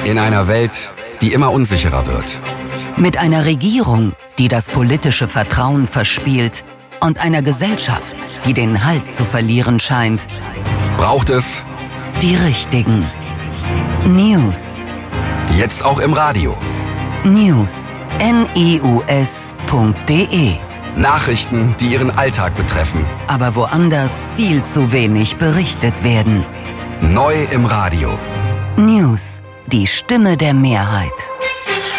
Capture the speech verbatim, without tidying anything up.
In einer Welt, die immer unsicherer wird. Mit einer Regierung, die das politische Vertrauen verspielt und einer Gesellschaft, die den Halt zu verlieren scheint, braucht es die richtigen News. Jetzt auch im Radio. News. N E U S Punkt D E. Nachrichten, die Ihren Alltag betreffen. Aber woanders viel zu wenig berichtet werden. Neu im Radio. News. Die Stimme der Mehrheit.